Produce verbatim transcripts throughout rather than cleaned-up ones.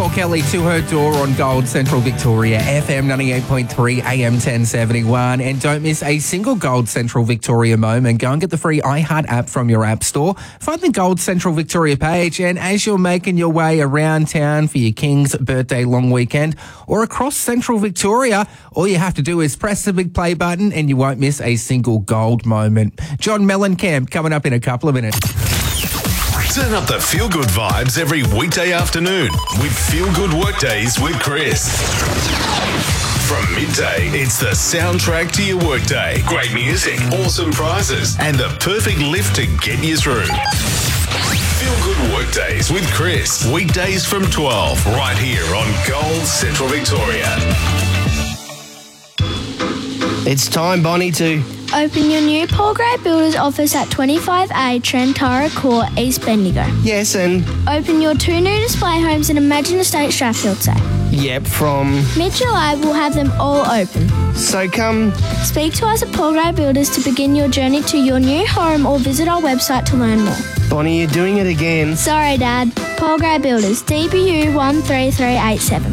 Paul Kelly to her door on Gold Central Victoria, F M ninety-eight point three, A M ten seventy-one. And don't miss a single Gold Central Victoria moment. Go and get the free iHeart app from your app store. Find the Gold Central Victoria page, and as you're making your way around town for your King's birthday long weekend or across Central Victoria, all you have to do is press the big play button and you won't miss a single gold moment. John Mellencamp coming up in a couple of minutes. Turn up the feel-good vibes every weekday afternoon with Feel Good Workdays with Chris. From midday, it's the soundtrack to your workday. Great music, awesome prizes, and the perfect lift to get you through. Feel Good Workdays with Chris. Weekdays from twelve, right here on Gold Central Victoria. It's time, Bonnie, to... Open your new Paul Gray Builders office at twenty-five A Trentara Court, East Bendigo. Yes, and... Open your two new display homes in Imagine Estate Strathfield Say. Yep, from... Mid-July, we'll have them all open. So come... Speak to us at Paul Gray Builders to begin your journey to your new home or visit our website to learn more. Bonnie, you're doing it again. Sorry, Dad. Paul Gray Builders, D B U one three three eight seven.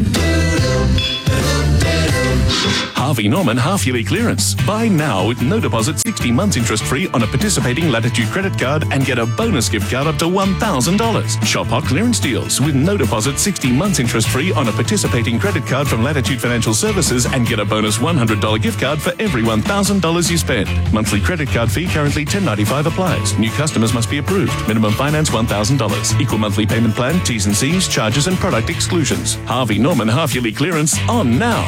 Harvey Norman half-yearly clearance. Buy now with no deposit, sixty months interest-free on a participating Latitude credit card and get a bonus gift card up to one thousand dollars. Shop hot clearance deals with no deposit, sixty months interest-free on a participating credit card from Latitude Financial Services and get a bonus one hundred dollars gift card for every one thousand dollars you spend. Monthly credit card fee currently ten ninety-five applies. New customers must be approved. Minimum finance one thousand dollars. Equal monthly payment plan, T's and C's, charges and product exclusions. Harvey Norman half-yearly clearance on now.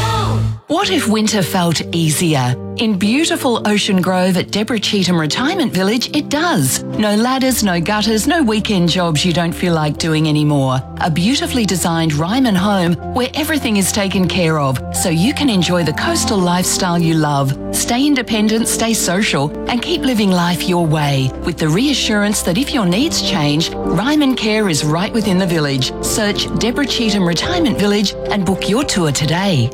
What if winter felt easier? In beautiful Ocean Grove at Deborah Cheetham Retirement Village, it does. No ladders, no gutters, no weekend jobs you don't feel like doing anymore. A beautifully designed Ryman home where everything is taken care of so you can enjoy the coastal lifestyle you love. Stay independent, stay social, and keep living life your way with the reassurance that if your needs change, Ryman Care is right within the village. Search Deborah Cheetham Retirement Village and book your tour today.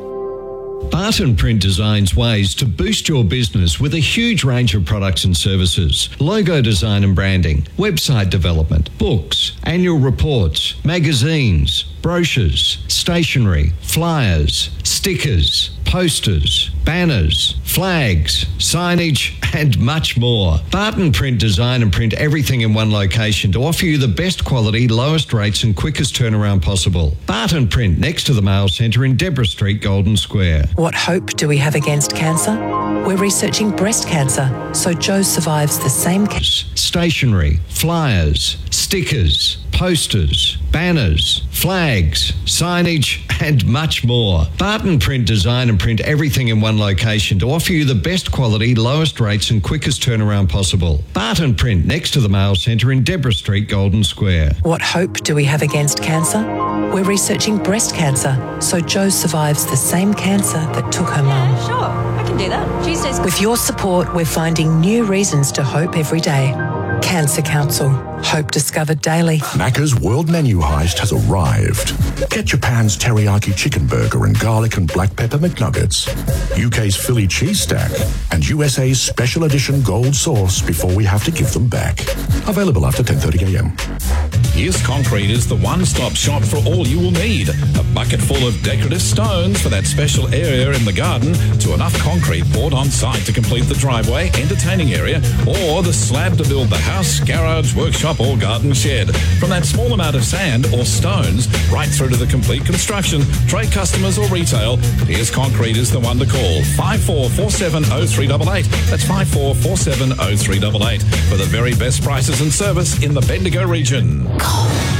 Barton Print designs ways to boost your business with a huge range of products and services. Logo design and branding, website development, books, annual reports, magazines, brochures, stationery, flyers, stickers, posters, banners, flags, signage, and much more. Barton Print design and print everything in one location to offer you the best quality, lowest rates and quickest turnaround possible. Barton Print next to the Mail Centre in Deborah Street, Golden Square. What hope do we have against cancer? We're researching breast cancer, so Joe survives the same cancer. Stationery, flyers, stickers, posters, banners, flags, signage, and much more. Barton Print design and print everything in one location to offer you the best quality, lowest rates and quickest turnaround possible. Barton Print next to the Mail Centre in Deborah Street, Golden Square. What hope do we have against cancer? We're researching breast cancer, so Jo survives the same cancer that took her mum. Yeah, sure, I can do that. Tuesdays. With your support, we're finding new reasons to hope every day. Cancer Council. Hope discovered daily. Macca's World Menu Heist has arrived. Get Japan's teriyaki chicken burger and garlic and black pepper McNuggets, U K's Philly cheese stack, and U S A's special edition gold sauce before we have to give them back. Available after ten thirty a.m. Pierce Concrete is the one-stop shop for all you will need. A bucket full of decorative stones for that special area in the garden, to enough concrete poured on site to complete the driveway, entertaining area, or the slab to build the house, garage, workshop or garden shed. From that small amount of sand or stones right through to the complete construction, trade customers or retail, Pierce Concrete is the one to call. five four four seven oh three eight eight. That's five four four seven oh three eight eight for the very best prices and service in the Bendigo region.